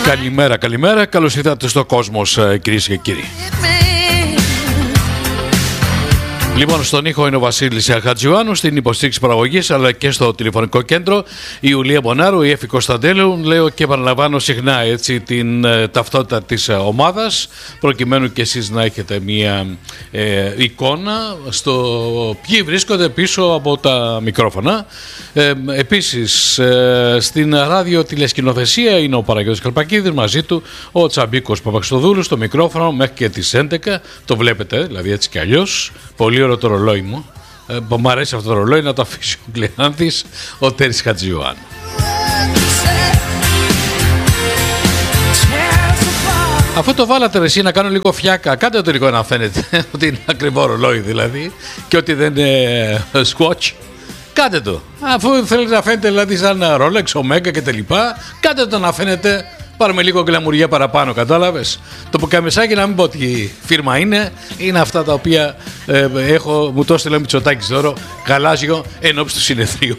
Καλημέρα, καλημέρα. Καλώς ήρθατε στο Κόσμος, κυρίες και κύριοι. Λοιπόν, στον ήχο είναι ο Βασίλης Χατζιωάννου, στην υποστήριξη παραγωγής αλλά και στο τηλεφωνικό κέντρο η Ιουλία Μπονάρου, η Έφη Κωνσταντέλου. Λέω και επαναλαμβάνω συχνά έτσι την ταυτότητα της ομάδας, προκειμένου και εσείς να έχετε μια εικόνα στο ποιοι βρίσκονται πίσω από τα μικρόφωνα. Επίσης, στην ραδιοτηλεσκηνοθεσία είναι ο Παναγιώτης Καρπακίδης, μαζί του ο Τσαμπίκος Παπαξοδούλου στο μικρόφωνο μέχρι και τις 11. Το βλέπετε, δηλαδή έτσι κι αλλιώς. Πολύ ωραίο το ρολόι μου. Μου αρέσει αυτό το ρολόι, να το αφήσει ο κλειάνθης, ο Τέρης Χατζιωάννου. Αφού το βάλατε εσύ να κάνω λίγο φιάκα, κάντε το λίγο να φαίνεται ότι είναι ακριβό ρολόι δηλαδή και ότι δεν είναι Swatch. Κάντε το. Αφού θέλετε να φαίνεται δηλαδή σαν Rolex, Omega και τα λοιπά, κάντε το να φαίνεται. Πάρουμε λίγο γκλαμουριά παραπάνω, κατάλαβες. Το πουκαμισάκι, να μην πω τι φίρμα είναι αυτά τα οποία μου το έστειλε ο Μητσοτάκης τώρα, γαλάζιο ενόψει του συνεδρίου.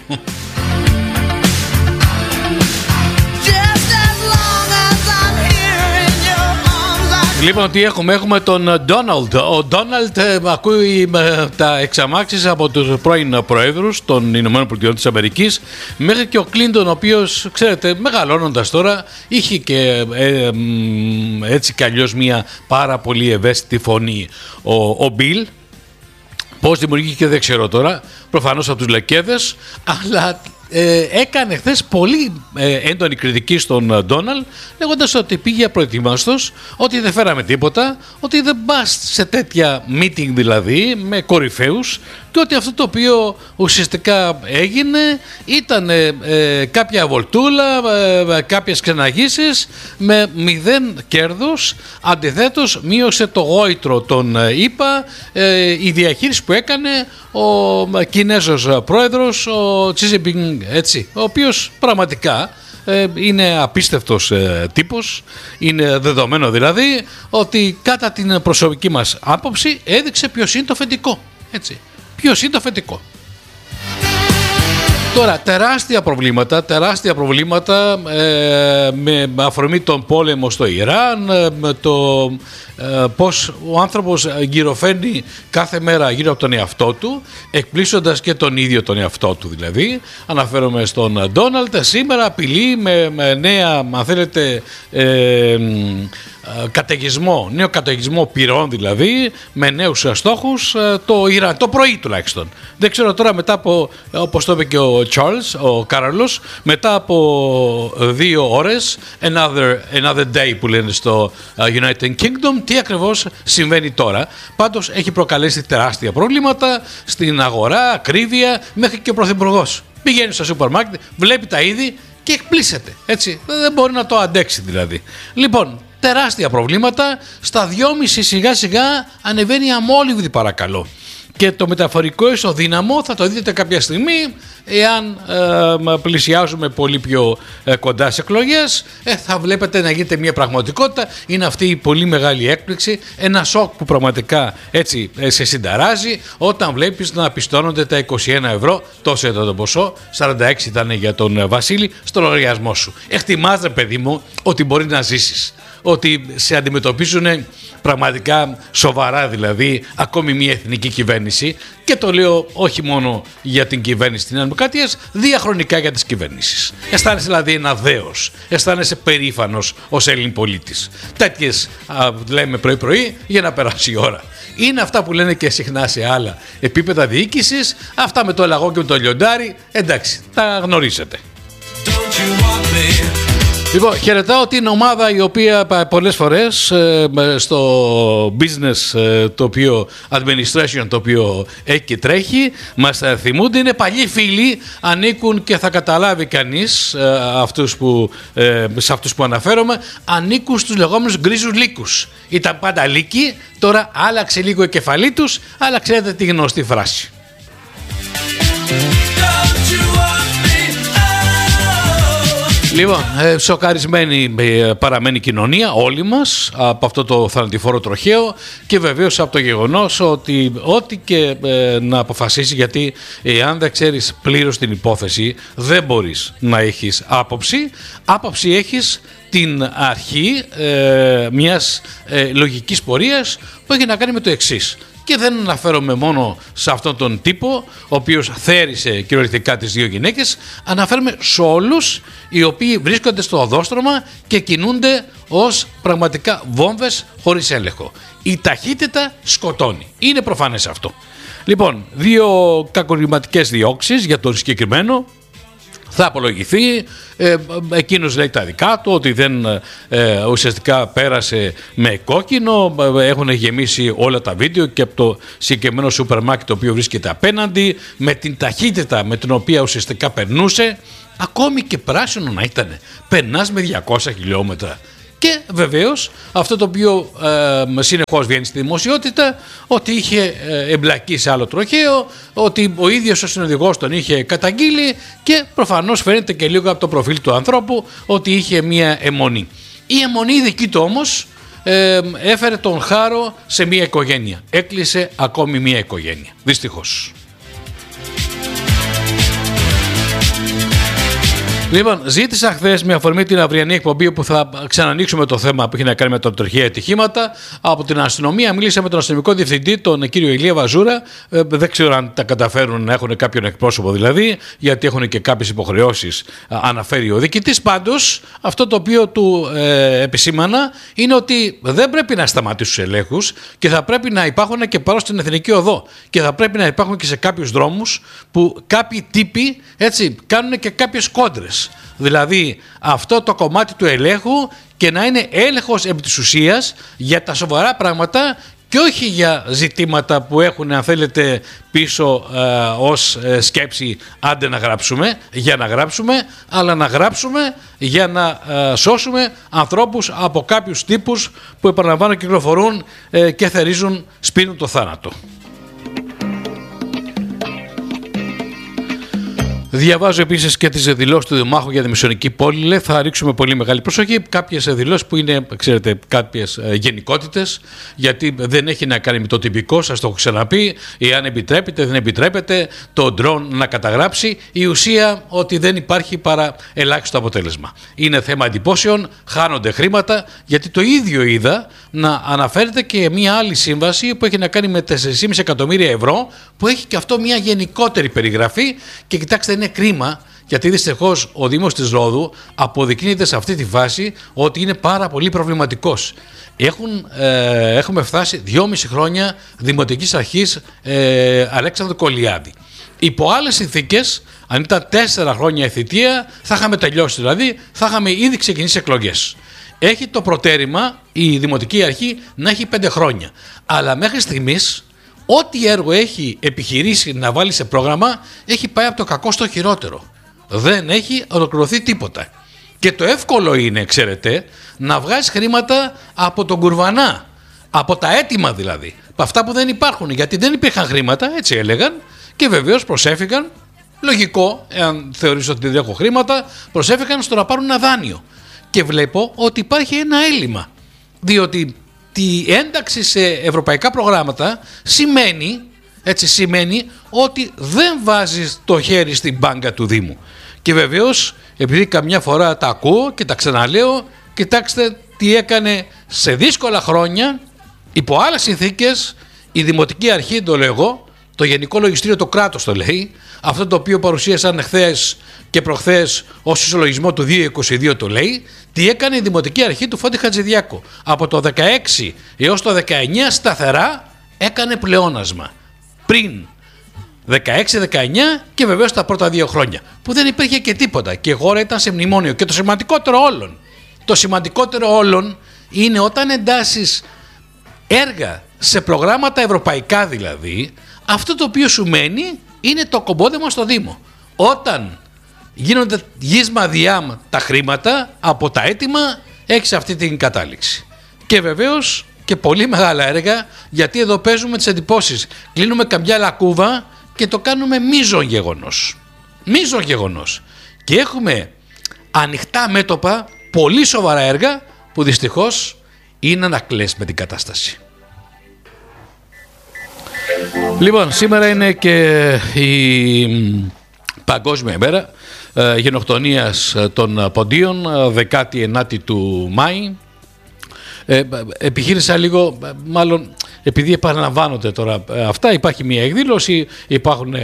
Λοιπόν, τι έχουμε τον Ντόναλντ. Ο Ντόναλντ ακούει τα εξαμάξεις από τους πρώην προέδρους των Ηνωμένων Πολιτειών της Αμερικής, μέχρι και ο Κλίντον, ο οποίος, ξέρετε, μεγαλώνοντας τώρα, είχε και έτσι κι αλλιώς μια πάρα πολύ ευαίσθητη φωνή. Ο Μπιλ, πώς δημιουργήθηκε δεν ξέρω τώρα, προφανώς από τους Λεκέδες, αλλά έκανε χθες πολύ έντονη κριτική στον Ντόναλντ, λέγοντας ότι πήγε απροετοίμαστος, ότι δεν φέραμε τίποτα, ότι δεν πας σε τέτοια meeting δηλαδή με κορυφαίους, και ότι αυτό το οποίο ουσιαστικά έγινε ήταν κάποια βολτούλα, κάποιες ξεναγήσεις με 0 κέρδους. Αντιθέτως μείωσε το γόητρο των ΗΠΑ η διαχείριση που έκανε ο Κινέζος πρόεδρος, ο Xi Jinping, έτσι, ο οποίος πραγματικά είναι απίστευτος τύπος. Είναι δεδομένο δηλαδή ότι κατά την προσωπική μας άποψη έδειξε ποιος είναι το αφεντικό, έτσι. Ποιος είναι το αφεντικό. Τώρα, τεράστια προβλήματα με αφορμή τον πόλεμο στο Ιράν, το πως ο άνθρωπος γυροφέρνει κάθε μέρα γύρω από τον εαυτό του, εκπλήσοντας και τον ίδιο τον εαυτό του δηλαδή. Αναφέρομαι στον Ντόναλντ. Σήμερα απειλεί με νέα, αν θέλετε, νέο καταιγισμό πυρών δηλαδή, με νέους στόχους, το Ιράν, το πρωί τουλάχιστον. Δεν ξέρω τώρα μετά από, όπως το είπε και ο Charles, ο Κάρολος, μετά από 2 ώρες, another day που λένε στο United Kingdom, τι ακριβώς συμβαίνει τώρα. Πάντως έχει προκαλέσει τεράστια προβλήματα στην αγορά, ακρίβεια, μέχρι και ο Πρωθυπουργός πηγαίνει στο σούπερ μάρκετ, βλέπει τα είδη και εκπλήσεται, έτσι, δεν μπορεί να το αντέξει δηλαδή. Λοιπόν, τεράστια προβλήματα, στα 2,5 σιγά σιγά ανεβαίνει αμόλυβδη παρακαλώ. Και το μεταφορικό ισοδύναμο θα το δείτε κάποια στιγμή, εάν πλησιάζουμε πολύ πιο κοντά στις εκλογές, θα βλέπετε να γίνεται μια πραγματικότητα. Είναι αυτή η πολύ μεγάλη έκπληξη, ένα σοκ που πραγματικά έτσι σε συνταράζει, όταν βλέπεις να πιστώνονται τα 21 ευρώ, τόσο ήταν το ποσό, 46 ήταν για τον Βασίλη, στο λογαριασμό σου. Εκτιμάς, ρε παιδί μου, ότι μπορεί να ζήσεις, ότι σε αντιμετωπίζουν πραγματικά σοβαρά δηλαδή ακόμη μια εθνική κυβέρνηση, και το λέω όχι μόνο για την κυβέρνηση της Δημοκρατίας, διαχρονικά για τις κυβερνήσεις. Αισθάνεσαι δηλαδή ένα δέος, αισθάνεσαι περήφανος ως Έλλην πολίτης. Τέτοιες λέμε πρωί-πρωί για να περάσει η ώρα. Είναι αυτά που λένε και συχνά σε άλλα επίπεδα διοίκησης, αυτά με το λαγό και με το λιοντάρι, εντάξει, τα γνωρίζετε. Λοιπόν, χαιρετάω την ομάδα η οποία πολλές φορές στο business, το οποίο administration, το οποίο έχει και τρέχει, μας θυμούνται, είναι παλιοί φίλοι, ανήκουν, και θα καταλάβει κανείς σε αυτούς που αναφέρομαι, ανήκουν στους λεγόμενους γκρίζους λύκους. Ήταν πάντα λύκοι, τώρα άλλαξε λίγο η κεφαλή τους, αλλά ξέρετε τη γνωστή φράση. Λοιπόν, σοκαρισμένη παραμένει η κοινωνία, όλοι μας, από αυτό το θανατηφόρο τροχαίο και βεβαίως από το γεγονός ότι ό,τι και να αποφασίσει, γιατί αν δεν ξέρεις πλήρως την υπόθεση δεν μπορείς να έχεις άποψη. Άποψη έχεις την αρχή μιας λογικής πορείας που έχει να κάνει με το εξής. Και δεν αναφέρομαι μόνο σε αυτόν τον τύπο, ο οποίος θέρισε κυριολεκτικά τις δύο γυναίκες, αναφέρομαι σε όλους οι οποίοι βρίσκονται στο οδόστρωμα και κινούνται ως πραγματικά βόμβες χωρίς έλεγχο. Η ταχύτητα σκοτώνει. Είναι προφανές αυτό. Λοιπόν, δύο κακουργηματικές διώξεις για τον συγκεκριμένο. Θα απολογηθεί, εκείνος λέει τα δικά του, ότι δεν ουσιαστικά πέρασε με κόκκινο, έχουν γεμίσει όλα τα βίντεο και από το συγκεκριμένο σούπερ μάρκετ το οποίο βρίσκεται απέναντι, με την ταχύτητα με την οποία ουσιαστικά περνούσε, ακόμη και πράσινο να ήταν, περνάς με 200 χιλιόμετρα. Και βεβαίως αυτό το οποίο συνεχώς βγαίνει στη δημοσιότητα, ότι είχε εμπλακεί σε άλλο τροχαίο, ότι ο ίδιος ο συνοδηγός τον είχε καταγγείλει και προφανώς φαίνεται και λίγο από το προφίλ του ανθρώπου ότι είχε μία αιμονή. Η αιμονή δική του όμως έφερε τον χάρο σε μία οικογένεια. Έκλεισε ακόμη μία οικογένεια. Δυστυχώς. Λοιπόν, ζήτησα χθες με αφορμή την αυριανή εκπομπή όπου θα ξανανοίξουμε το θέμα που έχει να κάνει με τα τροχαία ατυχήματα από την αστυνομία. Μίλησα με τον αστυνομικό διευθυντή, τον κύριο Ηλία Βαζούρα. Δεν ξέρω αν τα καταφέρουν να έχουν κάποιον εκπρόσωπο δηλαδή, γιατί έχουν και κάποιες υποχρεώσεις, αναφέρει ο διοικητής. Πάντως, αυτό το οποίο του επισήμανα είναι ότι δεν πρέπει να σταματήσουν τους ελέγχους και θα πρέπει να υπάρχουν και πάνω στην εθνική οδό. Και θα πρέπει να υπάρχουν και σε κάποιους δρόμους που κάποιοι τύποι έτσι, κάνουν και κάποιες κόντρες. Δηλαδή αυτό το κομμάτι του ελέγχου και να είναι έλεγχος επί της ουσίας για τα σοβαρά πράγματα και όχι για ζητήματα που έχουν, αν θέλετε, πίσω ως σκέψη άντε να γράψουμε, για να γράψουμε, αλλά να γράψουμε για να σώσουμε ανθρώπους από κάποιους τύπους που, επαναλαμβάνω, κυκλοφορούν και θερίζουν, σπίνουν το θάνατο. Διαβάζω επίσης και τις δηλώσεις του Δημάρχου για τη Μεσονική Πόλη. Θα ρίξουμε πολύ μεγάλη προσοχή. Κάποιες δηλώσεις που είναι, ξέρετε, κάποιες γενικότητες, γιατί δεν έχει να κάνει με το τυπικό, σας το έχω ξαναπεί, εάν επιτρέπεται, δεν επιτρέπεται το drone να καταγράψει. Η ουσία ότι δεν υπάρχει παρά ελάχιστο αποτέλεσμα. Είναι θέμα εντυπώσεων, χάνονται χρήματα, γιατί το ίδιο είδα να αναφέρεται και μια άλλη σύμβαση που έχει να κάνει με 4,5 εκατομμύρια ευρώ, που έχει και αυτό μια γενικότερη περιγραφή. Και κοιτάξτε, είναι κρίμα, γιατί δυστυχώς ο Δήμος της Ρόδου αποδεικνύεται σε αυτή τη φάση ότι είναι πάρα πολύ προβληματικός. Έχουμε φτάσει 2,5 χρόνια Δημοτικής Αρχής Αλέξανδρου Κολιάδη. Υπό άλλες συνθήκες, αν ήταν 4 χρόνια η θητεία, θα είχαμε τελειώσει, δηλαδή θα είχαμε ήδη ξεκινήσει εκλογές. Έχει το προτέρημα η Δημοτική Αρχή να έχει 5 χρόνια. Αλλά μέχρι στιγμής, ό,τι έργο έχει επιχειρήσει να βάλει σε πρόγραμμα έχει πάει από το κακό στο χειρότερο. Δεν έχει ολοκληρωθεί τίποτα. Και το εύκολο είναι, ξέρετε, να βγάζει χρήματα από τον κουρβανά. Από τα έτοιμα δηλαδή. Από αυτά που δεν υπάρχουν. Γιατί δεν υπήρχαν χρήματα, έτσι έλεγαν. Και βεβαίως προσέφηκαν, λογικό, εάν θεωρείς ότι δεν έχω χρήματα, προσέφηκαν στο να πάρουν ένα δάνειο. Και βλέπω ότι υπάρχει ένα έλλειμμα. Διότι τη ένταξη σε ευρωπαϊκά προγράμματα σημαίνει ότι δεν βάζεις το χέρι στην μπάνκα του Δήμου. Και βεβαίως, επειδή καμιά φορά τα ακούω και τα ξαναλέω, κοιτάξτε τι έκανε σε δύσκολα χρόνια, υπό άλλες συνθήκες, η Δημοτική Αρχή, το λέγω, το Γενικό Λογιστήριο, το κράτος το λέει, αυτό το οποίο παρουσίασαν χθες και προχθές ως ισολογισμό του 2022 το λέει, τι έκανε η Δημοτική Αρχή του Φώτη Χατζηδιάκου. Από το 16 έως το 19 σταθερά έκανε πλεόνασμα. Πριν 16-19 και βεβαίως τα πρώτα 2 χρόνια που δεν υπήρχε και τίποτα και η χώρα ήταν σε μνημόνιο. Και το σημαντικότερο όλων είναι όταν εντάσσεις έργα σε προγράμματα ευρωπαϊκά, δηλαδή αυτό το οποίο σου μένει είναι το κομπόδεμα στο Δήμο. Όταν γίνονται γίσμα διάμ τα χρήματα από τα έτοιμα, έχεις αυτή την κατάληξη. Και βεβαίως και πολύ μεγάλα έργα, γιατί εδώ παίζουμε τις εντυπώσεις. Κλείνουμε καμιά λακκούβα και το κάνουμε μείζον γεγονός. Και έχουμε ανοιχτά μέτωπα, πολύ σοβαρά έργα που δυστυχώς είναι να κλαις με την κατάσταση. Λοιπόν, σήμερα είναι και η Παγκόσμια ημέρα γενοκτονίας των ποντίων, 19η του Μάη. Επιχείρησα λίγο, μάλλον επειδή επαναλαμβάνονται τώρα αυτά, υπάρχει μια εκδήλωση, υπάρχουν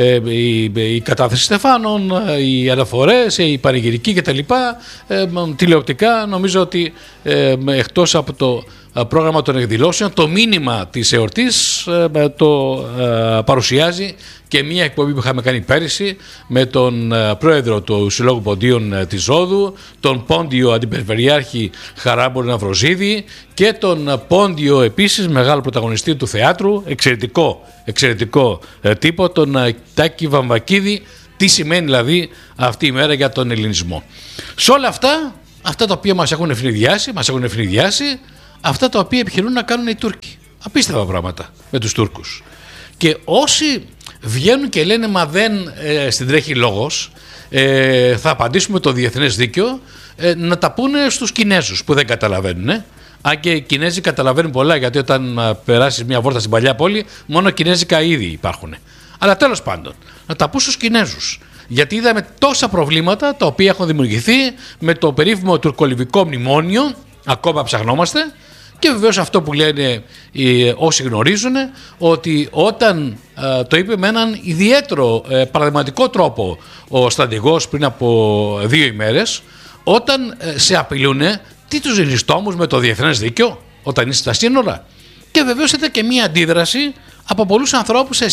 η κατάθεση στεφάνων, οι αναφορές, οι πανηγυρικοί κτλ. Τηλεοπτικά, νομίζω ότι εκτός από το πρόγραμμα των εκδηλώσεων, το μήνυμα της εορτής το παρουσιάζει και μια εκπομπή που είχαμε κάνει πέρυσι με τον πρόεδρο του Συλλόγου Ποντίων της Ρόδου, τον πόντιο αντιπεριφερειάρχη Χαράμπο Ναυροζίδη και τον πόντιο επίσης μεγάλο πρωταγωνιστή του θεάτρου, εξαιρετικό τύπο, τον Τάκη Βαμβακίδη. Τι σημαίνει δηλαδή αυτή η μέρα για τον ελληνισμό. Σε όλα αυτά τα οποία μας έχουν ευνηδιάσει, αυτά τα οποία επιχειρούν να κάνουν οι Τούρκοι. Απίστευτα πράγματα με τους Τούρκους. Και όσοι βγαίνουν και λένε μα δεν συντρέχει λόγος, θα απαντήσουμε το διεθνές δίκαιο, να τα πούνε στους Κινέζους που δεν καταλαβαίνουν. Αν και οι Κινέζοι καταλαβαίνουν πολλά, γιατί όταν περάσεις μια βόρτα στην παλιά πόλη, μόνο κινέζικα ήδη υπάρχουν. Αλλά τέλος πάντων, να τα πούν στους Κινέζους. Γιατί είδαμε τόσα προβλήματα τα οποία έχουν δημιουργηθεί με το περίφημο τουρκολιβικό μνημόνιο, ακόμα ψαχνόμαστε. Και βεβαίως αυτό που λένε όσοι γνωρίζουν, ότι όταν το είπε με έναν ιδιαίτερο παραδειγματικό τρόπο ο στρατηγός πριν από 2 ημέρες, όταν σε απειλούν, τι τους δίνεις τόμους με το διεθνές δίκαιο όταν είσαι στα σύνορα. Και βεβαίως ήταν και μία αντίδραση από πολλούς ανθρώπους σε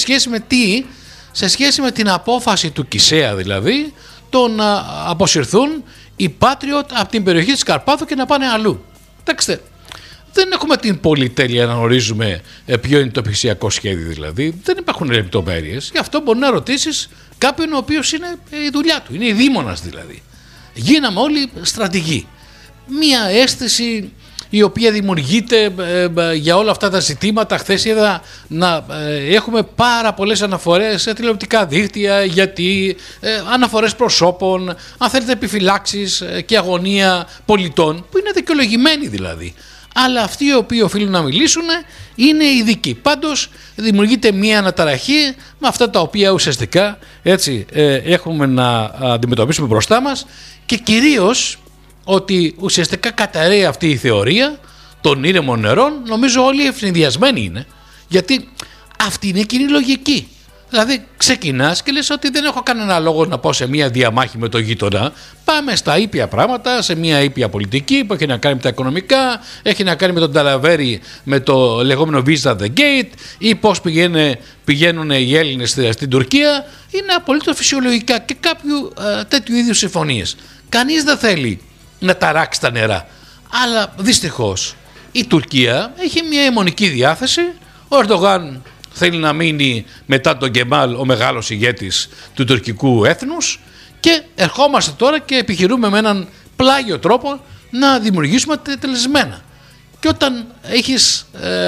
σχέση με την απόφαση του Κισέα, δηλαδή το να αποσυρθούν οι Patriot από την περιοχή της Καρπάθου και να πάνε αλλού. Κοιτάξτε, δεν έχουμε την πολυτέλεια να γνωρίζουμε ποιο είναι το επιχειρησιακό σχέδιο, δηλαδή. Δεν υπάρχουν λεπτομέρειες. Γι' αυτό μπορεί να ρωτήσεις κάποιον ο οποίος είναι η δουλειά του, είναι η δήμονας δηλαδή. Γίναμε όλοι στρατηγοί. Μία αίσθηση η οποία δημιουργείται για όλα αυτά τα ζητήματα. Χθες είδα να έχουμε πάρα πολλές αναφορές σε τηλεοπτικά δίκτυα, γιατί αναφορές προσώπων, αν θέλετε επιφυλάξεις και αγωνία πολιτών, που είναι δικαιολογημένοι δηλαδή. Αλλά αυτοί οι οποίοι οφείλουν να μιλήσουν είναι ειδικοί. Πάντως δημιουργείται μία αναταραχή με αυτά τα οποία ουσιαστικά έτσι έχουμε να αντιμετωπίσουμε μπροστά μας, και κυρίως ότι ουσιαστικά καταραίει αυτή η θεωρία των ήρεμων νερών. Νομίζω όλοι ευνηδιασμένοι είναι, γιατί αυτή είναι η κοινή λογική. Δηλαδή ξεκινάς και λες ότι δεν έχω κανένα λόγο να πάω σε μια διαμάχη με τον γείτονα. Πάμε στα ήπια πράγματα, σε μια ήπια πολιτική που έχει να κάνει με τα οικονομικά, έχει να κάνει με τον Ταλαβέρι, με το λεγόμενο Visa the Gate, ή πώς πηγαίνουν οι Έλληνες στην Τουρκία. Είναι απολύτως φυσιολογικά και κάποιου τέτοιου είδους συμφωνίες. Κανείς δεν θέλει να ταράξει τα νερά. Αλλά δυστυχώς η Τουρκία έχει μια αιμονική διάθεση. Ο Ερντογάν θέλει να μείνει μετά τον Κεμάλ ο μεγάλος ηγέτης του τουρκικού έθνους, και ερχόμαστε τώρα και επιχειρούμε με έναν πλάγιο τρόπο να δημιουργήσουμε τελεσμένα. Και όταν έχεις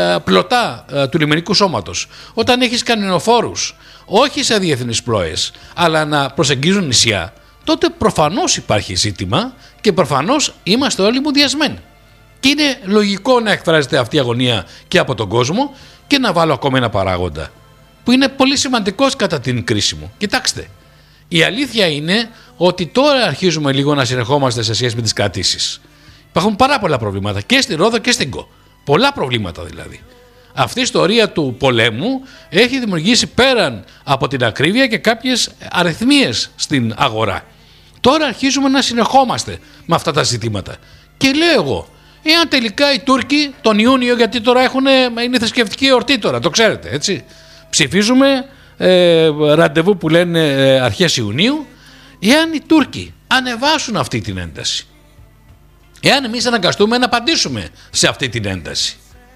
πλωτά του λιμενικού σώματος, όταν έχεις κανινοφόρους όχι σε διεθνείς πλώες αλλά να προσεγγίζουν νησιά, τότε προφανώς υπάρχει ζήτημα και προφανώς είμαστε όλοι μουδιασμένοι. Και είναι λογικό να εκφράζεται αυτή η αγωνία και από τον κόσμο. Και να βάλω ακόμα ένα παράγοντα που είναι πολύ σημαντικός κατά την κρίση μου. Κοιτάξτε, η αλήθεια είναι ότι τώρα αρχίζουμε λίγο να συνεχόμαστε σε σχέση με τις κρατήσεις. Υπάρχουν πάρα πολλά προβλήματα και στη Ρόδο και στην Κο. Πολλά προβλήματα δηλαδή. Αυτή η ιστορία του πολέμου έχει δημιουργήσει πέραν από την ακρίβεια και κάποιες αριθμίες στην αγορά. Τώρα αρχίζουμε να συνεχόμαστε με αυτά τα ζητήματα. Και λέω εγώ, εάν τελικά οι Τούρκοι τον Ιούνιο, γιατί τώρα είναι θρησκευτική εορτή τώρα, το ξέρετε έτσι, ψηφίζουμε ραντεβού που λένε αρχές Ιουνίου, εάν οι Τούρκοι ανεβάσουν αυτή την ένταση, εάν εμείς αναγκαστούμε να απαντήσουμε σε αυτή την ένταση,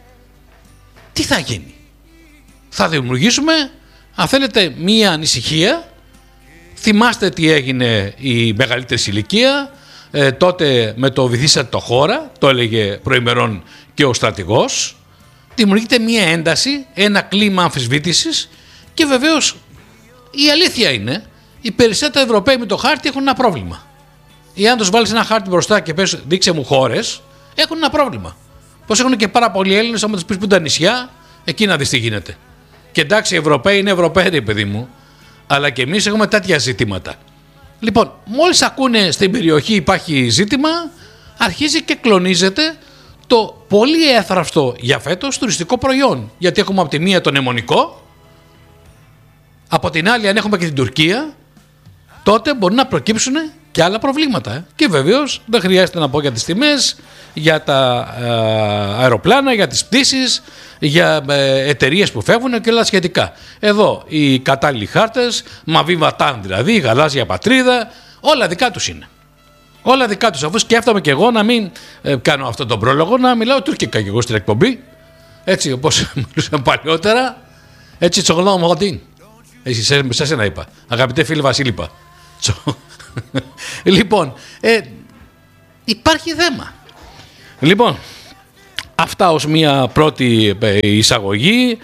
τι θα γίνει? Θα δημιουργήσουμε, αν θέλετε, μία ανησυχία. Θυμάστε τι έγινε η μεγαλύτερη ηλικία, τότε με το βυθίσατε το χώρα, το έλεγε προημερών και ο στρατηγός. Δημιουργείται μία ένταση, ένα κλίμα αμφισβήτησης, και βεβαίως η αλήθεια είναι οι περισσότεροι Ευρωπαίοι με το χάρτη έχουν ένα πρόβλημα. ή αν τους βάλεις ένα χάρτη μπροστά και πες δείξε μου χώρες, έχουν ένα πρόβλημα. Πώς έχουν και πάρα πολλοί Έλληνες, άμα τους πεις που είναι τα νησιά, εκεί να δεις τι γίνεται. Και εντάξει, οι Ευρωπαίοι είναι Ευρωπαίοι, παιδί μου, αλλά και εμείς έχουμε τέτοια ζητήματα. Λοιπόν, μόλις ακούνε στην περιοχή υπάρχει ζήτημα, αρχίζει και κλονίζεται το πολύ έθραυστο για φέτος τουριστικό προϊόν. Γιατί έχουμε από τη μία τον αιμονικό, από την άλλη αν έχουμε και την Τουρκία, τότε μπορεί να προκύψουν και άλλα προβλήματα. Και βεβαίως δεν χρειάζεται να πω για τις τιμές, για τα αεροπλάνα, για τις πτήσεις, για εταιρείες που φεύγουν και όλα σχετικά. Εδώ οι κατάλληλοι χάρτες, Μαβί Βατάν δηλαδή, η γαλάζια πατρίδα, όλα δικά τους είναι. Όλα δικά τους, αφού σκέφτομαι και εγώ να μην κάνω αυτό τον πρόλογο, να μιλάω τουρκικά και εγώ στην εκπομπή, έτσι όπως μιλούσα παλιότερα, έτσι τσογλάω μογωτήν. Έτσι, σε εσένα είπα, αγαπητέ φίλε Βασίλειπα. Λοιπόν, υπάρχει θέμα. Λοιπόν, αυτά ως μια πρώτη εισαγωγή.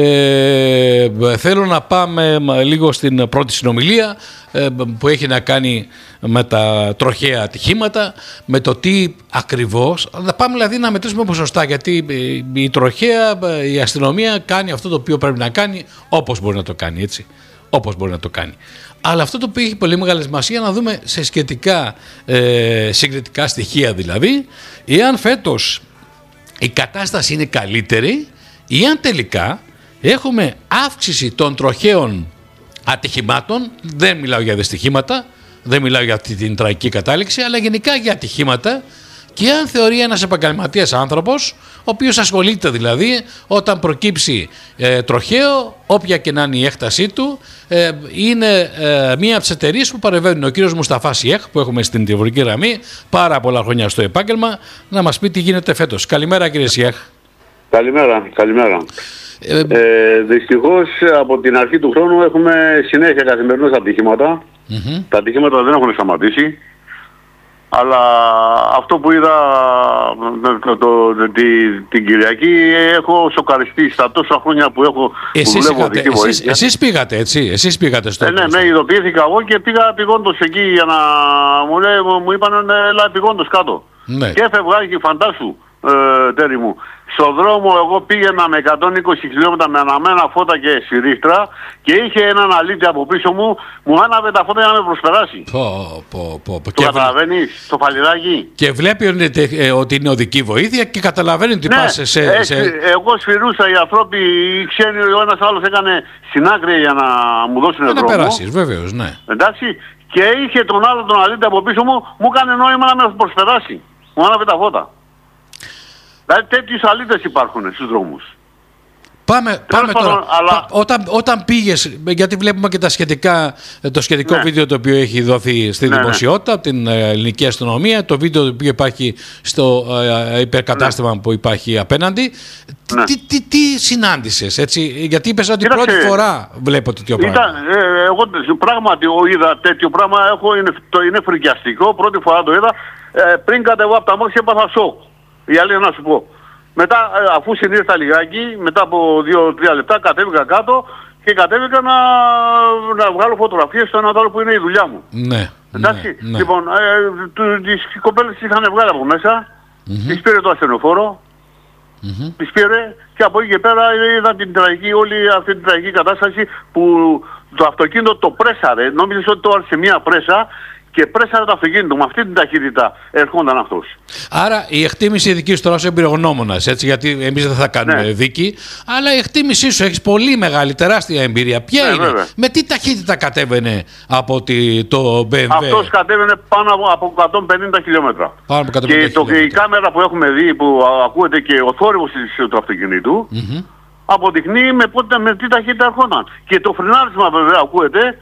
Θέλω να πάμε λίγο στην πρώτη συνομιλία που έχει να κάνει με τα τροχαία ατυχήματα, με το τι ακριβώς, θα πάμε δηλαδή να μετρήσουμε ποσοστά, γιατί η τροχαία, η αστυνομία κάνει αυτό το οποίο πρέπει να κάνει όπως μπορεί να το κάνει, έτσι, όπως μπορεί να το κάνει. Αλλά αυτό το οποίο έχει πολύ μεγάλη σημασία να δούμε σε σχετικά συγκριτικά στοιχεία, δηλαδή εάν φέτος η κατάσταση είναι καλύτερη ή αν τελικά έχουμε αύξηση των τροχαίων ατυχημάτων. Δεν μιλάω για δυστυχήματα, δεν μιλάω για αυτή την τραγική κατάληξη, αλλά γενικά για ατυχήματα. Και αν θεωρεί ένας επαγγελματίας άνθρωπος, ο οποίος ασχολείται δηλαδή όταν προκύψει τροχαίο, όποια και να είναι η έκτασή του, είναι μία από τις εταιρείες που παρεμβαίνουν. Ο κύριος Μουσταφά Σιέχ, που έχουμε στην τηλεφωνική γραμμή, πάρα πολλά χρόνια στο επάγγελμα, να μας πει τι γίνεται φέτος. Καλημέρα κύριε Σιέχ. Καλημέρα. Δυστυχώς από την αρχή του χρόνου έχουμε συνέχεια καθημερινώς ατυχήματα. Τα ατυχήματα δεν έχουν σταματήσει. Αλλά αυτό που είδα την Κυριακή, έχω σοκαριστεί στα τόσα χρόνια που έχω. Εσείς πήγατε, έτσι. Εσείς πήγατε στο. Ναι, με ειδοποιήθηκα εγώ και πήγα επειγόντως εκεί για να μου είπαν έλα επειγόντως κάτω. Ναι. Και έφευγα και φαντάσου, τέρι μου. Στον δρόμο εγώ πήγαινα με 120 χιλιόμετρα με αναμένα φώτα και σιρίστρα και είχε έναν αλήτη από πίσω μου άναβε τα φώτα για να με προσπεράσει. Το καταλαβαίνεις, το φαλιράκι. Και βλέπει ότι είναι οδική βοήθεια και καταλαβαίνει ότι πας σε... Εγώ σφυρούσα, οι άνθρωποι, οι ξένοι, ο ένας άλλος έκανε συνάκρια για να μου δώσουν δρόμο. Να περάσεις, βέβαιως, ναι. Εντάξει, και είχε τον άλλο τον αλήτη από πίσω μου έκανε νόημα να με προσπεράσει. Μου άναβε τα φώτα. Δηλαδή τέτοιους αλήτες υπάρχουν στους δρόμους. Πάμε τώρα. Αλλά... Όταν πήγες, γιατί βλέπουμε και το σχετικό βίντεο το οποίο έχει δοθεί στη δημοσιότητα από την ελληνική αστυνομία, το βίντεο το οποίο υπάρχει στο υπερκατάστημα που υπάρχει απέναντι. Τι συνάντησες, έτσι, γιατί είπες ότι πρώτη φορά βλέπω τέτοιο πράγμα. Εγώ πράγματι είδα τέτοιο πράγμα, είναι φρικιαστικό, πρώτη φορά το είδα, πριν κατεβώ από τα μάξια έπαθα σοκ. Η αλήθεια να σου πω. Μετά, αφού συνήρθα λιγάκι, μετά από 2-3 λεπτά, κατέβηκα κάτω και κατέβηκα να βγάλω φωτογραφίες στο ένα άλλο που είναι η δουλειά μου. Ναι. Εντάξει. Ναι. Λοιπόν, τις κοπέλες τις είχαν βγάλει από μέσα, τις πήρε το ασθενοφόρο, τις πήρε και από εκεί και πέρα είδα όλη αυτή την τραγική κατάσταση που το αυτοκίνητο το πρέσαρε. Νόμιζες ότι το άρεσε μια πρέσα. Και πρέσαρε το αυτοκίνητο, με αυτή την ταχύτητα ερχόταν αυτός. Άρα η εκτίμηση δική σου τώρα ως εμπειρογνώμονας, έτσι, γιατί εμείς δεν θα κάνουμε δίκη, αλλά η εκτίμησή σου, έχεις πολύ μεγάλη, τεράστια εμπειρία. Ποια είναι, βέβαια. Με τι ταχύτητα κατέβαινε από το BMW? Αυτός κατέβαινε πάνω από 150 χιλιόμετρα. Πάνω από 150 και η κάμερα που έχουμε δει, που ακούεται και ο θόρυβος του αυτοκινήτου, αποδεικνύει με τι ταχύτητα ερχόταν. Και το φρενάρισμα βέβαια ακούεται.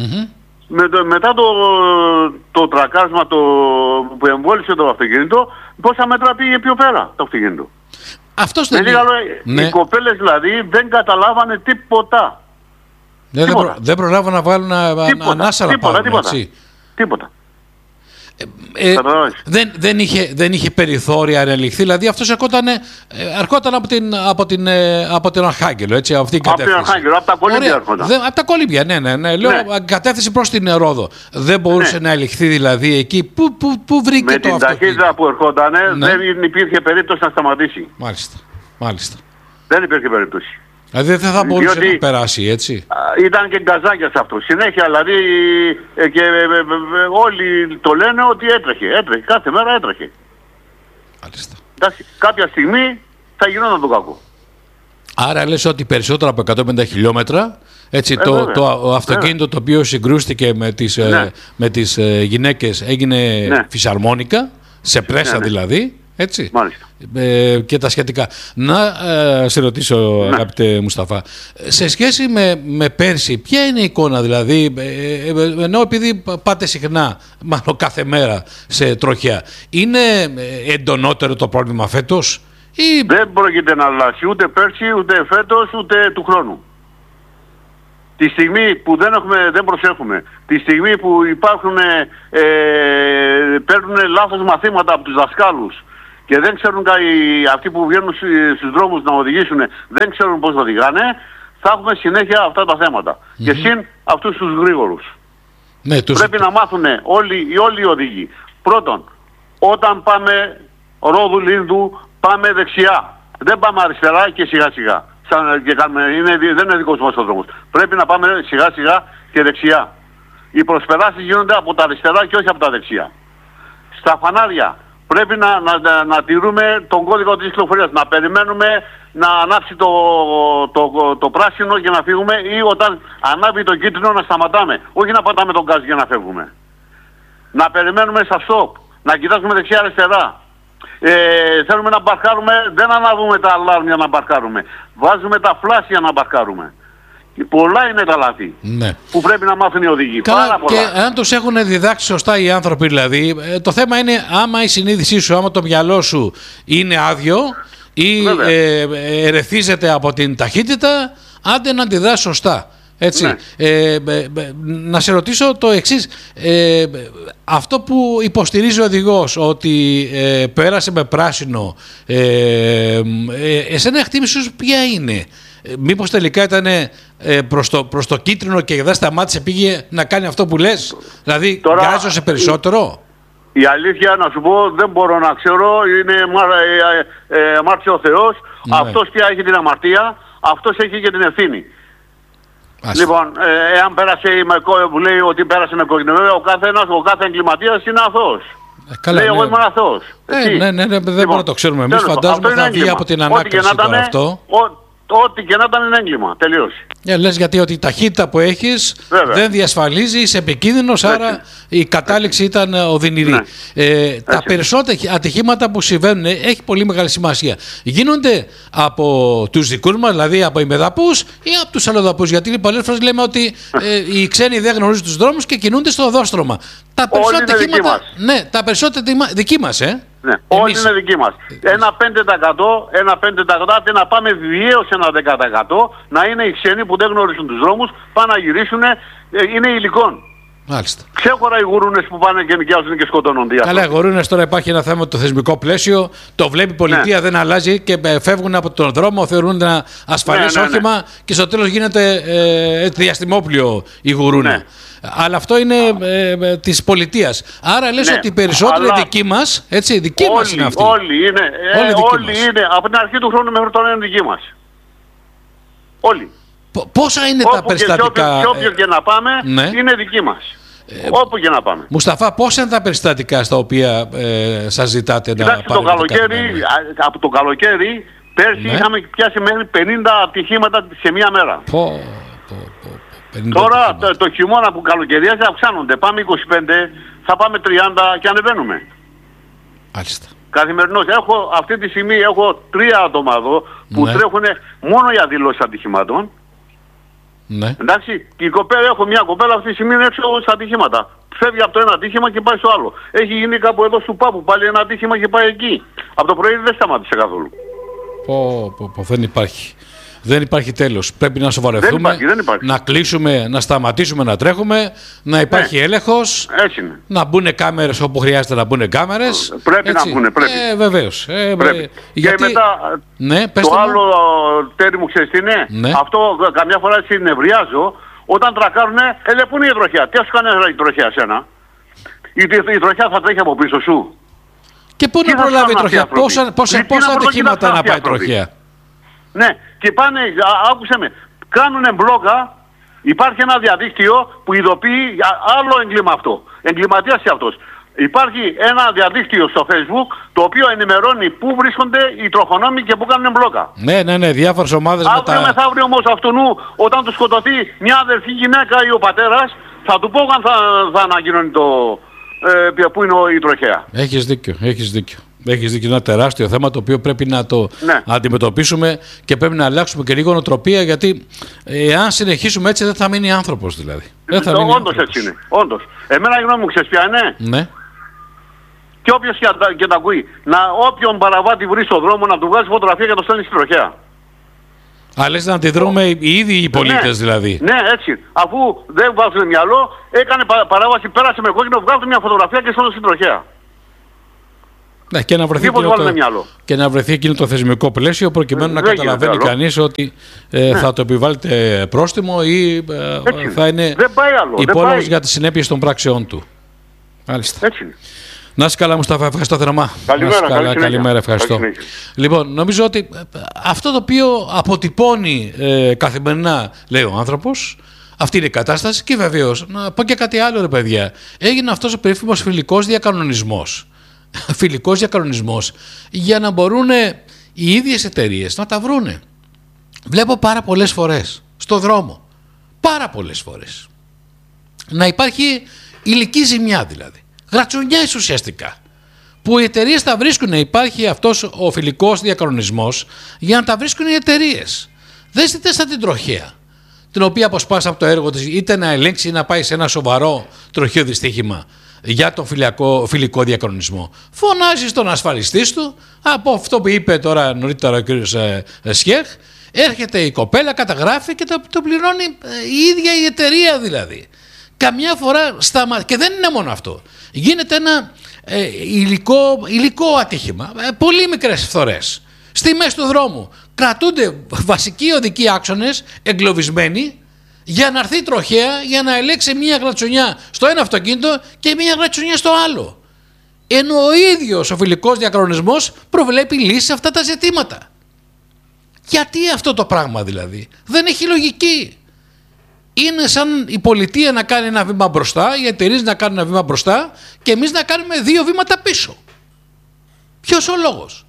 Μετά το τρακάρισμα που εμβόλυσε το αυτοκίνητο, πόσα μέτρα πήγε πιο πέρα το αυτοκίνητο. Αυτός δεν είναι. Οι κοπέλες δηλαδή δεν καταλάβανε τίποτα. Δεν προλάβαν να βάλουν ανάσα να πάρουν, τίποτα. δεν είχε περιθώρια να ελιχθεί. Δηλαδή αυτός ερχόταν από την Αρχάγγελο, έτσι, αυτή η κατεύθυνση. Από την Αρχάγγελο, από τα κολύμπια ερχόταν. Από τα κολύμπια, ναι. Λέω, κατεύθυνση προς την Ρόδο. Δεν μπορούσε να ελιχθεί δηλαδή εκεί. Πού βρήκε το αυτοκίνητο? Με την ταχύτητα που ερχόταν, δεν υπήρχε περίπτωση να σταματήσει. Μάλιστα. Δεν υπήρχε περίπτωση. Δηλαδή δεν θα μπορούσε να περάσει, έτσι. Ήταν και γκαζάκια σε αυτό. Συνέχεια δηλαδή και όλοι το λένε ότι έτρεχε. Κάθε μέρα έτρεχε. Μάλιστα. Εντάξει, κάποια στιγμή θα γινόταν το κακό. Άρα λες ότι περισσότερο από 150 χιλιόμετρα, έτσι, το αυτοκίνητο το οποίο συγκρούστηκε με τις γυναίκες έγινε φυσαρμόνικα, σε πρέσα δηλαδή. Έτσι. Και τα σχετικά. Να σε ρωτήσω, αγαπητέ Μουσταφά, σε σχέση με πέρσι, ποια είναι η εικόνα, δηλαδή, ενώ επειδή πάτε συχνά, μάλλον κάθε μέρα σε τροχιά, είναι εντονότερο το πρόβλημα φέτος? Δεν πρόκειται να αλλάξει ούτε πέρσι, ούτε φέτος, ούτε του χρόνου. Τη στιγμή που δεν προσέχουμε, τη στιγμή που παίρνουν λάθος μαθήματα από τους δασκάλους και δεν ξέρουν αυτοί που βγαίνουν στους δρόμους να οδηγήσουν, δεν ξέρουν πώς οδηγάνε, θα έχουμε συνέχεια αυτά τα θέματα. Και συν αυτούς τους γρήγορους. Πρέπει να μάθουν όλοι οι οδηγοί. Πρώτον, όταν πάμε Ρόδου Λίνδου, πάμε δεξιά. Δεν πάμε αριστερά και σιγά σιγά. Δεν είναι δικός μας ο δρόμος. Πρέπει να πάμε σιγά σιγά και δεξιά. Οι προσπεράσεις γίνονται από τα αριστερά και όχι από τα δεξιά. Στα φανάρια πρέπει να τηρούμε τον κώδικα της κυκλοφορίας. Να περιμένουμε να ανάψει το πράσινο και να φύγουμε, ή όταν ανάβει το κίτρινο να σταματάμε. Όχι να πατάμε τον γκάζ για να φεύγουμε. Να περιμένουμε στα στόπ. Να κοιτάζουμε δεξιά-αριστερά. Θέλουμε να μπαρκάρουμε, δεν αναβούμε τα αλάρμ για να μπαρκάρουμε. Βάζουμε τα φλάσ για να μπαρκάρουμε. Πολλά είναι τα λάθη που πρέπει να μάθουν οι οδηγοί. Πάρα πολλά. Και αν τους έχουν διδάξει σωστά οι άνθρωποι, δηλαδή, το θέμα είναι άμα η συνείδησή σου, άμα το μυαλό σου είναι άδειο ή ερεθίζεται από την ταχύτητα, άντε να αντιδράσει σωστά. Έτσι. Να σε ρωτήσω το εξής. Αυτό που υποστηρίζει ο οδηγός, ότι πέρασε με πράσινο, εσένα εκτίμηση σου ποια είναι? Μήπως τελικά ήταν προς το κίτρινο και δεν σταμάτησε, πήγε να κάνει αυτό που λες? Δηλαδή γκάζωσε περισσότερο? Η αλήθεια να σου πω, δεν μπορώ να ξέρω, είναι μάρτυσε ο Θεός. Αυτός πια έχει την αμαρτία, αυτός έχει και την ευθύνη. Λοιπόν, εάν πέρασε που λέει ότι πέρασε με κόκκινο, βέβαια ο κάθε εγκληματίας είναι αθώος. Λέει εγώ ήμουν αθώος. Ναι, δεν μπορούμε να το ξέρουμε εμείς. Φαντάζομαι θα βγει από την ανάκριση τώρα αυτό. Ό,τι και να ήταν είναι έγκλημα. Τελείωσε. Λες γιατί ότι η ταχύτητα που έχεις δεν διασφαλίζει, είσαι επικίνδυνος, άρα η κατάληξη ήταν οδυνηρή. Τα περισσότερα ατυχήματα που συμβαίνουν, έχει πολύ μεγάλη σημασία, γίνονται από τους δικούς μας, δηλαδή από ημεδαπούς ή από τους αλλοδαπούς? Γιατί πολλές φορές λέμε ότι οι ξένοι δεν γνωρίζουν τους δρόμους και κινούνται στο οδόστρωμα. Τα περισσότερα ατυχήματα, τα περισσότερα δική μας, Ναι, όλοι είναι δικοί μας. Ένα 5%, άντε να πάμε βιαίως ένα 10%, να είναι οι ξένοι που δεν γνωρίζουν τους δρόμους, πάνε να γυρίσουν, είναι υλικών. Μάλιστα. Ξέχωρα οι γουρούνες που πάνε και νοικιάζουν και σκοτώνονται. Καλά, οι γουρούνες τώρα υπάρχει ένα θέμα το θεσμικό πλαίσιο, το βλέπει η πολιτεία, δεν αλλάζει και φεύγουν από τον δρόμο, θεωρούν ένα ασφαλές όχημα και στο τέλος γίνεται διαστημόπλιο η γουρούνα. Αλλά αυτό είναι της πολιτείας. Άρα λες ότι οι περισσότεροι δικοί μας, έτσι, δικοί μας είναι αυτοί. Όλοι είναι, από την αρχή του χρόνου μέχρι τώρα είναι δικοί μας. Όλοι. Πόσα είναι τα περιστατικά? Και όποιο και να πάμε είναι δικοί μας. Όπου και να πάμε. Μουσταφά, πόσα είναι τα περιστατικά στα οποία σας ζητάτε να πάρετε? Από το καλοκαίρι πέρσι είχαμε πιάσει μέχρι 50 ατυχήματα σε μία μέρα. Τώρα το χειμώνα που καλοκαιριάζει αυξάνονται. Πάμε 25, θα πάμε 30 και ανεβαίνουμε. Μάλιστα. Καθημερινώς. Αυτή τη στιγμή έχω 3 άτομα εδώ που τρέχουν μόνο για δηλώσεις ατυχημάτων. Ναι. Εντάξει, και έχω μια κοπέλα αυτή τη στιγμή είναι έξω στα ατυχήματα. Φεύγει από το ένα ατύχημα και πάει στο άλλο. Έχει γίνει κάπου εδώ στο Πάπου πάλι ένα ατύχημα και πάει εκεί. Από το πρωί δεν σταμάτησε καθόλου. Δεν υπάρχει. Δεν υπάρχει τέλος. Πρέπει να σοβαρευτούμε, δεν υπάρχει. να κλείσουμε, να σταματήσουμε να τρέχουμε, να υπάρχει έλεγχος, να μπουν κάμερες όπου χρειάζεται να μπουν κάμερες. Πρέπει να μπουν, πρέπει. Βεβαίως. Και μετά, το άλλο τέρι μου ξέρεις τι είναι. Ναι. Αυτό καμιά φορά συνευριάζω, όταν τρακάρουνε, πού είναι η τροχιά. Τι σου κάνει η τροχιά σένα. Η τροχιά θα τρέχει από πίσω σου. Και πού να προλάβει η τροχιά, πόσα ατυχήματα να πάει η τροχιά. Ναι, και πάνε, άκουσε με, κάνουνε μπλόκα, υπάρχει ένα διαδίκτυο που ειδοποιεί άλλο έγκλημα αυτό. Εγκληματίας και αυτός. Υπάρχει ένα διαδίκτυο στο Facebook το οποίο ενημερώνει πού βρίσκονται οι τροχονόμοι και πού κάνουν μπλόκα. Ναι, διάφορες ομάδες αύριο μεθαύριο όμως αυτού όταν του σκοτωθεί μια αδερφή γυναίκα ή ο πατέρας, θα του πω αν θα ανακοινώνει πού είναι η τροχέα. Έχεις δίκιο. Έχεις δίκιο. Ένα τεράστιο θέμα το οποίο πρέπει να το αντιμετωπίσουμε και πρέπει να αλλάξουμε και λίγο νοοτροπία, γιατί αν συνεχίσουμε έτσι δεν θα μείνει άνθρωπος δηλαδή. Όντως έτσι είναι. Όντως. Εμένα η γνώμη μου ξέρεις ποια είναι. Ναι. Και όποιος και τα ακούει, όποιον παραβάτη βρει στον δρόμο να του βγάζει φωτογραφία και το στέλνει στην τροχέα. Λες να αντιδρούμε οι ίδιοι οι πολίτες δηλαδή. Ναι, έτσι. Αφού δεν βάζουν μυαλό, έκανε παράβαση, πέρασε με κόκκινο, βγάζουν μια φωτογραφία και στέλνουν στην τροχέα. Ναι, και να βρεθεί εκείνο το θεσμικό πλαίσιο προκειμένου να καταλαβαίνει κανείς ότι θα το επιβάλλεται πρόστιμο ή θα είναι υπόλογος για τις συνέπειες των πράξεών του. Μάλιστα. Έτσι. Να είσαι καλά, Μουσταφά, ευχαριστώ θερμά. Καλημέρα, ευχαριστώ. Λοιπόν, νομίζω ότι αυτό το οποίο αποτυπώνει καθημερινά, λέει ο άνθρωπος, αυτή είναι η κατάσταση. Και βεβαίως, να πω και κάτι άλλο, ρε παιδιά. Έγινε αυτός ο περίφημος φιλικός διακανονισμός. Φιλικός διακανονισμός για να μπορούν οι ίδιες εταιρείες να τα βρούνε. Βλέπω πάρα πολλές φορές στο δρόμο, πάρα πολλές φορές, να υπάρχει υλική ζημιά δηλαδή. Γρατσουνιές ουσιαστικά. Που οι εταιρείες τα βρίσκουν, υπάρχει αυτός ο φιλικός διακανονισμός για να τα βρίσκουν οι εταιρείες. Δεν ζητές σαν την τροχέα, την οποία αποσπάσει από το έργο της, είτε να ελέγξει ή να πάει σε ένα σοβαρό τροχαίο δυστύχημα για τον φιλικό διακανονισμό. Φωνάζει στον ασφαλιστή του, από αυτό που είπε τώρα νωρίτερα ο κ. Σχέχ, έρχεται η κοπέλα, καταγράφει και το πληρώνει η ίδια η εταιρεία δηλαδή. Καμιά φορά και δεν είναι μόνο αυτό. Γίνεται ένα υλικό ατύχημα, πολύ μικρές φθορές. Στη μέση του δρόμου κρατούνται βασικοί οδικοί άξονες εγκλωβισμένοι για να έρθει η τροχέα για να ελέξει μία γρατσουνιά στο ένα αυτοκίνητο και μία γρατσουνιά στο άλλο. Ενώ ο ίδιος ο φιλικός διακανονισμός προβλέπει λύσεις σε αυτά τα ζητήματα. Γιατί αυτό το πράγμα δηλαδή? Δεν έχει λογική. Είναι σαν η πολιτεία να κάνει ένα βήμα μπροστά, οι εταιρείες να κάνουν ένα βήμα μπροστά και εμείς να κάνουμε 2 βήματα πίσω. Ποιος ο λόγος?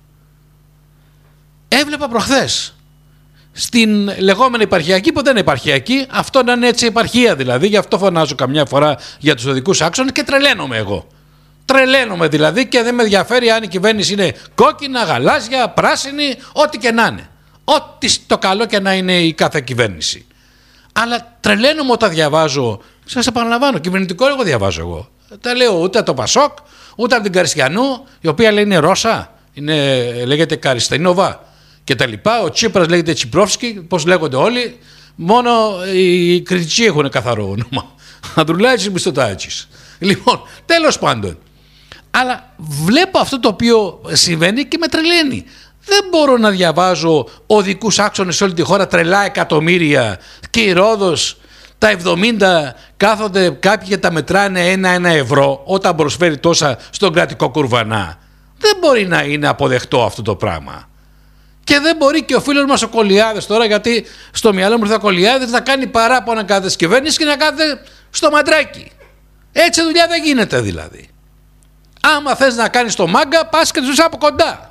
Έβλεπα προχθές στην λεγόμενη επαρχιακή, που δεν είναι επαρχιακή, αυτό να είναι έτσι επαρχία δηλαδή, γι' αυτό φωνάζω καμιά φορά για τους οδικούς άξονες και τρελαίνομαι εγώ. Τρελαίνομαι δηλαδή και δεν με ενδιαφέρει αν η κυβέρνηση είναι κόκκινα, γαλάζια, πράσινη, ό,τι και να είναι. Ό,τι το καλό και να είναι η κάθε κυβέρνηση. Αλλά τρελαίνομαι όταν διαβάζω, σας επαναλαμβάνω, κυβερνητικό έργο διαβάζω εγώ. Δεν λέω ούτε από το Πασόκ, ούτε από την Καριστιανού, η οποία λέει είναι Ρώσα, λέγεται Καριστινόβα και τα λοιπά. Ο Τσίπρας λέγεται Τσιπρόφσκι, πώς λέγονται όλοι. Μόνο οι κριτικοί έχουν καθαρό όνομα. Ανδρουλάκης Μισθωτάκης. Λοιπόν, τέλος πάντων. Αλλά βλέπω αυτό το οποίο συμβαίνει και με τρελαίνει. Δεν μπορώ να διαβάζω οδικούς άξονες σε όλη τη χώρα, τρελά εκατομμύρια, και η Ρόδος τα 70 κάθονται κάποιοι και τα μετράνε 1 ευρώ όταν προσφέρει τόσα στον κρατικό κουρβανά. Δεν μπορεί να είναι αποδεκτό αυτό το πράγμα. Και δεν μπορεί και ο φίλος μας ο Κολιάδης τώρα, γιατί στο μυαλό μου ήρθε ο Κολιάδης, να κάνει παράπονα κάθε της κυβέρνησης και να κάθεται στο μαντράκι. Έτσι δουλειά δεν γίνεται δηλαδή. Άμα θες να κάνεις το μάγκα, πας και τους από κοντά.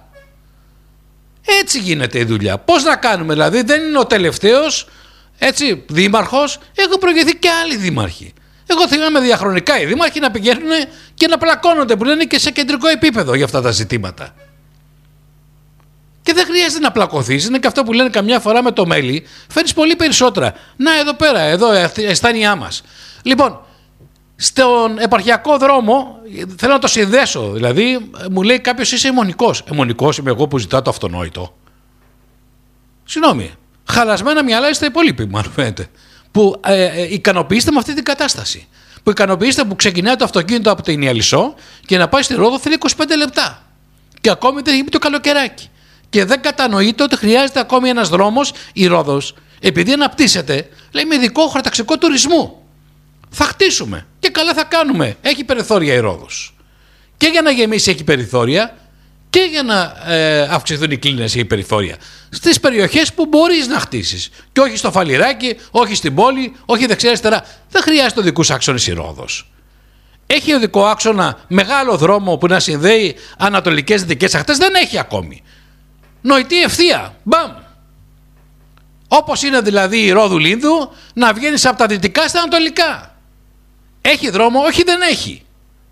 Έτσι γίνεται η δουλειά. Πώς να κάνουμε δηλαδή? Δεν είναι ο τελευταίος έτσι δήμαρχος, έχουν προηγηθεί και άλλοι δήμαρχοι. Εγώ θυμάμαι διαχρονικά οι δήμαρχοι να πηγαίνουν και να πλακώνονται, που λένε, και σε κεντρικό επίπεδο για αυτά τα ζητήματα. Και δεν χρειάζεται να πλακωθείς. Είναι και αυτό που λένε καμιά φορά με το μέλι, φέρνεις πολύ περισσότερα. Να, εδώ πέρα, εδώ αισθάνειά μας. Λοιπόν, στον επαρχιακό δρόμο, θέλω να το συνδέσω. Δηλαδή, μου λέει κάποιος, είσαι αιμονικός. Αιμονικός είμαι εγώ που ζητάω το αυτονόητο? Συγγνώμη. χαλασμένα μυαλά είστε υπόλοιποι, μάλλον φαίνεται. Που ικανοποιείστε με αυτή την κατάσταση. Που ικανοποιείστε που ξεκινάει το αυτοκίνητο από την Ιαλισσό και να πάει στη Ρόδο θέλει 25 λεπτά. Και ακόμη δεν έχει μπει το καλοκαιράκι. Και δεν κατανοείτε ότι χρειάζεται ακόμη ένας δρόμος, η Ρόδος, επειδή αναπτύσσεται, λέει με ειδικό χωροταξικό τουρισμού. Θα χτίσουμε και καλά θα κάνουμε. Έχει περιθώρια η Ρόδος. Και για να γεμίσει έχει περιθώρια και για να αυξηθούν οι κλίνες έχει περιθώρια. Στις περιοχές που μπορείς να χτίσεις. Και όχι στο Φαλιράκι, όχι στην πόλη, όχι δεξιά-αριστερά. Δεν χρειάζεται οδικούς άξονες η Ρόδος. Έχει οδικό άξονα, μεγάλο δρόμο που να συνδέει ανατολικές δυτικές ακτές. Δεν έχει ακόμη. Νοητή ευθεία. Μπαμ. Όπως είναι δηλαδή η Ρόδου Λίνδου να βγαίνεις από τα δυτικά στα ανατολικά. Έχει δρόμο, όχι δεν έχει.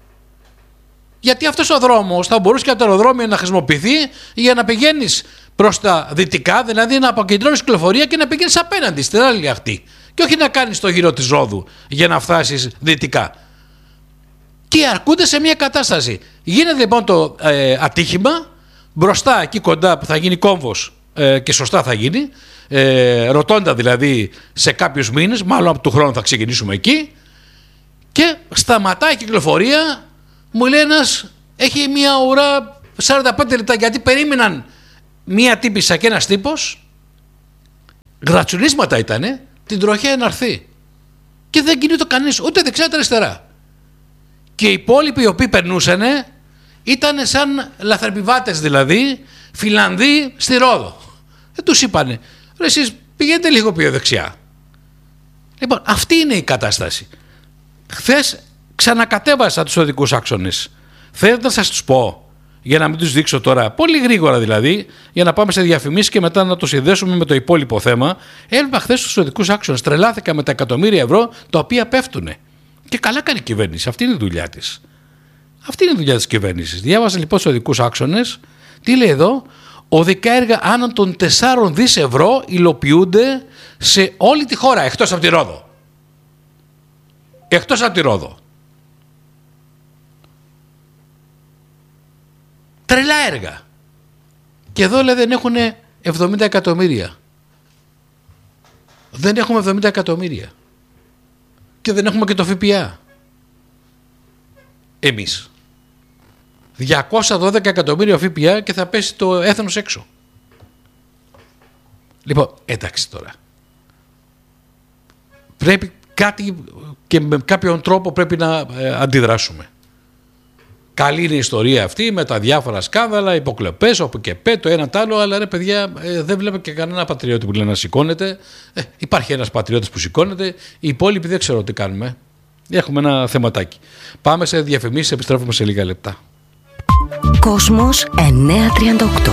Γιατί αυτός ο δρόμος θα μπορούσε και από το αεροδρόμιο να χρησιμοποιηθεί για να πηγαίνεις προς τα δυτικά, δηλαδή να αποκεντρώνεις κυκλοφορία και να πηγαίνεις απέναντι στην άλλη ακτή. Και όχι να κάνεις το γύρο της Ρόδου για να φτάσεις δυτικά. Και αρκούνται σε μια κατάσταση. Γίνεται λοιπόν το ατύχημα, μπροστά εκεί κοντά που θα γίνει κόμβος και σωστά θα γίνει, ρωτώντα δηλαδή σε κάποιους μήνες, μάλλον από του χρόνου θα ξεκινήσουμε εκεί, και σταματάει η κυκλοφορία. Μου λέει ένας, έχει μια ουρά 45 λεπτά, γιατί περίμεναν μια τύπισσα και ένας τύπος, γρατσουλίσματα ήτανε, την τροχέα να έρθει. Και δεν κινείται κανείς, ούτε δεξιά ούτε αριστερά. Και οι υπόλοιποι οι οποίοι περνούσαν ήταν σαν λαθρεπιβάτες, δηλαδή Φιλανδοί στη Ρόδο. Τους είπανε, ρε εσείς πηγαίνετε λίγο πιο δεξιά. Λοιπόν, αυτή είναι η κατάσταση. Χθες ξανακατέβασα τους οδικούς άξονες. Θέλετε να σας τους πω, για να μην τους δείξω τώρα, πολύ γρήγορα δηλαδή, για να πάμε σε διαφημίσεις και μετά να το συνδέσουμε με το υπόλοιπο θέμα. Έλειπα χθες τους οδικούς άξονες. Τρελάθηκα με τα εκατομμύρια ευρώ τα οποία πέφτουνε. Και καλά κάνει η κυβέρνηση. Αυτή είναι η δουλειά της. Αυτή είναι η δουλειά της κυβέρνησης. Διάβασα λοιπόν στους οδικούς άξονες. Τι λέει εδώ? Οδικά έργα άνω των 4 δις ευρώ υλοποιούνται σε όλη τη χώρα, εκτός από τη Ρόδο. Εκτός από τη Ρόδο. Τρελά έργα. Και εδώ λέει δεν έχουν 70 εκατομμύρια. Δεν έχουμε 70 εκατομμύρια. Και δεν έχουμε και το ΦΠΑ. Εμείς. 212 εκατομμύρια ΦΠΑ και θα πέσει το έθνος έξω. Λοιπόν, εντάξει τώρα. Πρέπει κάτι και με κάποιον τρόπο πρέπει να αντιδράσουμε. Καλή είναι η ιστορία αυτή με τα διάφορα σκάνδαλα, υποκλοπές, όπου και το ένα τ' άλλο, αλλά ρε παιδιά δεν βλέπω και κανένα πατριώτη που λέει να σηκώνεται. Υπάρχει ένας πατριώτης που σηκώνεται, οι υπόλοιποι δεν ξέρω τι κάνουμε. Έχουμε ένα θεματάκι. Πάμε σε διαφημίσεις, επιστρέφουμε σε λίγα λεπτά. Κόσμος 938.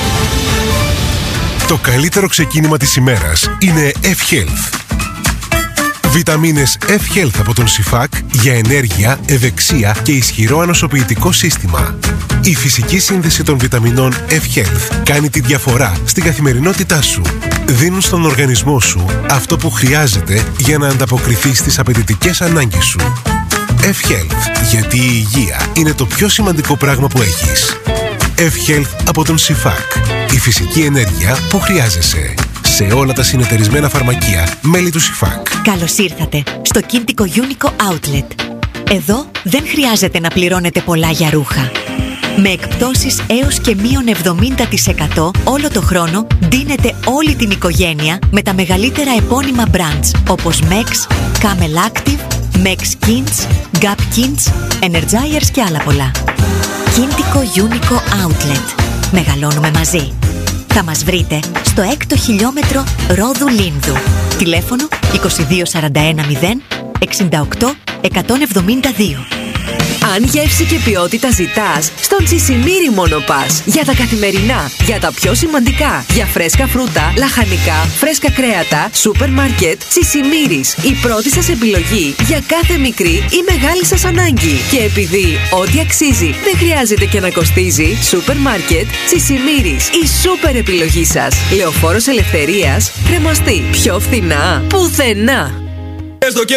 Το καλύτερο ξεκίνημα της ημέρας είναι F-Health. Βιταμίνες F-Health από τον Σιφάκ για ενέργεια, ευεξία και ισχυρό ανοσοποιητικό σύστημα. Η φυσική σύνδεση των βιταμινών F-Health κάνει τη διαφορά στην καθημερινότητά σου. Δίνουν στον οργανισμό σου αυτό που χρειάζεται για να ανταποκριθεί στις απαιτητικές ανάγκες σου. F-Health, γιατί η υγεία είναι το πιο σημαντικό πράγμα που έχεις. F-Health από τον Σιφάκ. Η φυσική ενέργεια που χρειάζεσαι. Σε όλα τα συνεταιρισμένα φαρμακεία, μέλη του Σιφάκ. Καλώς ήρθατε στο Κίντικο Unico Outlet. Εδώ δεν χρειάζεται να πληρώνετε πολλά για ρούχα. Με εκπτώσεις έως και μείον 70% όλο το χρόνο ντύνετε όλη την οικογένεια με τα μεγαλύτερα επώνυμα brands όπως Mex, Camel Active, Mex Kins, Gap Kins, Energizers και άλλα πολλά. Κίντικο Unico Outlet. Μεγαλώνουμε μαζί. Θα μας βρείτε στο 6ο χιλιόμετρο Ρόδου Λίνδου. Τηλέφωνο 2241 0 68 172. Αν γεύση και ποιότητα ζητάς, στον Τσισιμίρι μόνο πας. Για τα καθημερινά, για τα πιο σημαντικά, για φρέσκα φρούτα, λαχανικά, φρέσκα κρέατα, σούπερ μάρκετ, Τσισιμίρις. Η πρώτη σας επιλογή για κάθε μικρή ή μεγάλη σας ανάγκη. Και επειδή ό,τι αξίζει δεν χρειάζεται και να κοστίζει, σούπερ μάρκετ, Τσισιμίρις. Η σούπερ επιλογή σας. Λεωφόρος Ελευθερίας, Κρεμαστή. Πιο φθηνά, πουθενά.